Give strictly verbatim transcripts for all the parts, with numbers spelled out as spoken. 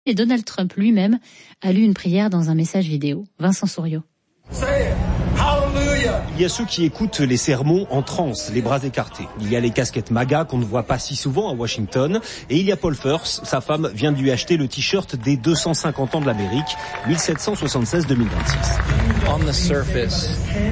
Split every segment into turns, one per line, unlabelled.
Et Donald Trump lui-même a lu une prière dans un message vidéo. Vincent Souriau.
Il y a ceux qui écoutent les sermons en transe, les bras écartés. Il y a les casquettes MAGA qu'on ne voit pas si souvent à Washington. Et il y a Paul Furse, sa femme vient de lui acheter le t-shirt des deux cent cinquante ans de l'Amérique, mille sept cent soixante-seize à deux mille vingt-six.
On the surface,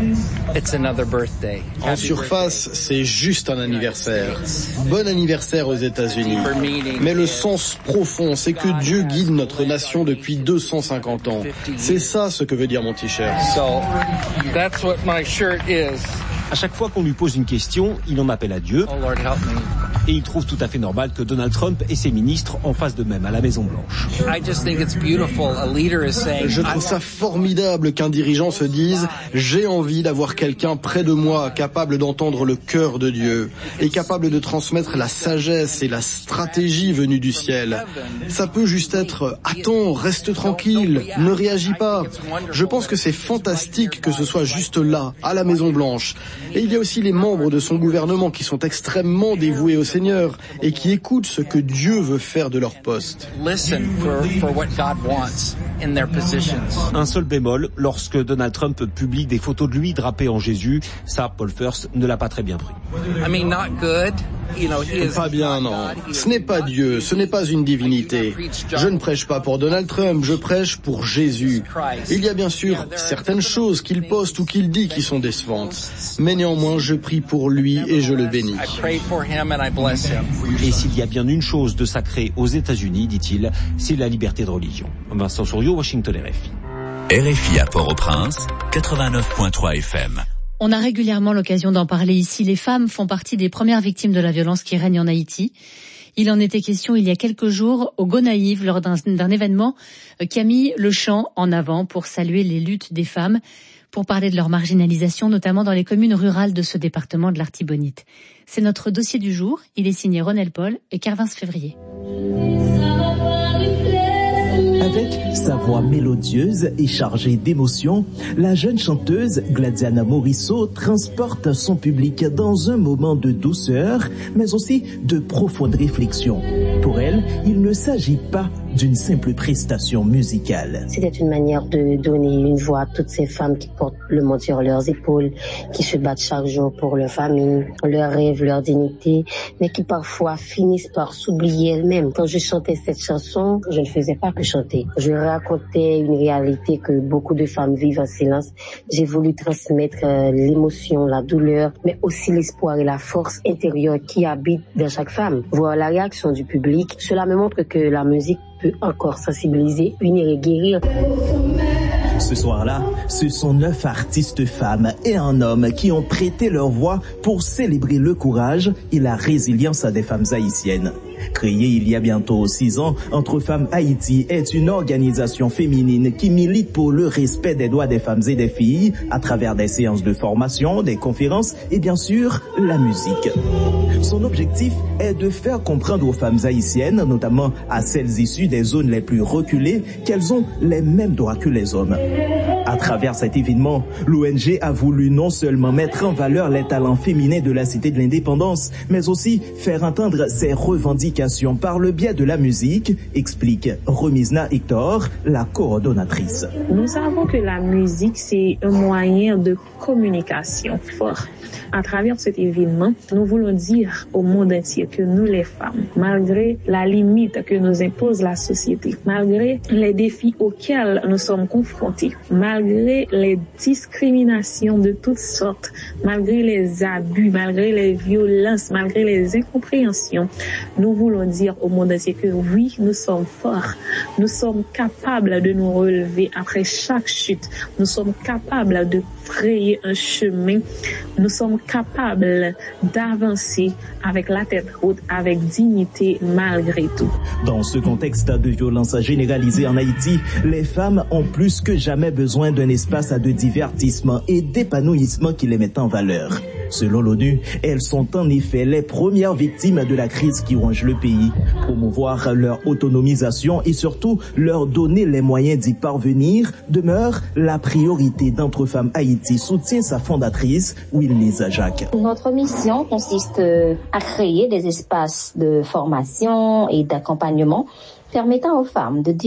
it's another birthday.
En surface, c'est juste un anniversaire. Bon anniversaire aux États-Unis. Mais le sens profond, c'est que Dieu guide notre nation depuis deux cent cinquante ans. C'est ça ce que veut dire mon t-shirt.
So, that's what my shirt is.
À chaque fois qu'on lui pose une question, il en appelle à Dieu.
Oh Lord, help me.
Et il trouve tout à fait normal que Donald Trump et ses ministres en fassent de même à la Maison-Blanche.
I just think it's beautiful. A leader is saying,
Je trouve ça formidable qu'un dirigeant se dise « J'ai envie d'avoir quelqu'un près de moi capable d'entendre le cœur de Dieu et capable de transmettre la sagesse et la stratégie venue du ciel. » Ça peut juste être « Attends, reste tranquille, ne réagis pas. » Je pense que c'est fantastique que ce soit juste là, à la Maison-Blanche. Et il y a aussi les membres de son gouvernement qui sont extrêmement dévoués au Seigneur et qui écoutent ce que Dieu veut faire de leur poste.
listen for, for what God wants in their positions.
Un seul bémol, lorsque Donald Trump publie des photos de lui drapé en Jésus, ça, Paul Furse ne l'a pas très bien pris.
I mean, not good. You know, he is
Pas bien, non. Ce n'est pas Dieu, ce n'est pas une divinité. Je ne prêche pas pour Donald Trump, je prêche pour Jésus. Il y a bien sûr certaines choses qu'il poste ou qu'il dit qui sont décevantes. Mais néanmoins, je prie pour lui et je le bénis.
I pray for him and I bless him.
Et s'il y a bien une chose de sacrée aux États-Unis, dit-il, c'est la liberté de religion. Vincent Souriau, Washington, R F I.
R F I à Port-au-Prince, quatre-vingt-neuf virgule trois F M.
On a régulièrement l'occasion d'en parler ici. Les femmes font partie des premières victimes de la violence qui règne en Haïti. Il en était question il y a quelques jours au Gonaïves lors d'un, d'un événement qui a mis le chant en avant pour saluer les luttes des femmes, pour parler de leur marginalisation, notamment dans les communes rurales de ce département de l'Artibonite. C'est notre dossier du jour. Il est signé Ronel Paul et Carvince Février.
Avec sa voix mélodieuse et chargée d'émotion, la jeune chanteuse Gladiana Morisseau transporte son public dans un moment de douceur, mais aussi de profonde réflexion. Pour elle, il ne s'agit pas d'une simple prestation musicale.
C'était une manière de donner une voix à toutes ces femmes qui portent le monde sur leurs épaules, qui se battent chaque jour pour leur famille, leurs rêves, leur dignité, mais qui parfois finissent par s'oublier elles-mêmes. Quand je chantais cette chanson, je ne faisais pas que chanter. Je racontais une réalité que beaucoup de femmes vivent en silence. J'ai voulu transmettre euh, l'émotion, la douleur, mais aussi l'espoir et la force intérieure qui habite dans chaque femme. Voir la réaction du public, cela me montre que la musique peut encore sensibiliser, unir et guérir.
Ce soir-là, ce sont neuf artistes femmes et un homme qui ont prêté leur voix pour célébrer le courage et la résilience des femmes haïtiennes. Créée il y a bientôt six ans, Entre Femmes Haïti est une organisation féminine qui milite pour le respect des droits des femmes et des filles à travers des séances de formation, des conférences et bien sûr la musique. Son objectif est de faire comprendre aux femmes haïtiennes, notamment à celles issues des zones les plus reculées, qu'elles ont les mêmes droits que les hommes. À travers cet événement, l'O N G a voulu non seulement mettre en valeur les talents féminins de la Cité de l'Indépendance, mais aussi faire entendre ses revendications par le biais de la musique, explique Romizna Hector, la coordonnatrice.
Nous savons que la musique, c'est un moyen de communication fort. À travers cet événement, nous voulons dire au monde entier que nous, les femmes, malgré la limite que nous impose la société, malgré les défis auxquels nous sommes confrontés, malgré les discriminations de toutes sortes, malgré les abus, malgré les violences, malgré les incompréhensions, nous voulons dire au monde entier que oui, nous sommes forts, nous sommes capables de nous relever après chaque chute, nous sommes capables de frayer un chemin, nous sommes capables d'avancer avec la tête haute, avec dignité malgré tout.
Dans ce contexte de violence généralisée en Haïti, les femmes ont plus que jamais besoin d'un espace de divertissement et d'épanouissement qui les met en valeur. Selon l'ONU, elles sont en effet les premières victimes de la crise qui ronge le pays. Promouvoir leur autonomisation et surtout leur donner les moyens d'y parvenir demeure la priorité d'Entre Femmes Haïti, soutient sa fondatrice Wilnisa Jacques.
Notre mission consiste à créer des espaces de formation et d'accompagnement permettant aux femmes de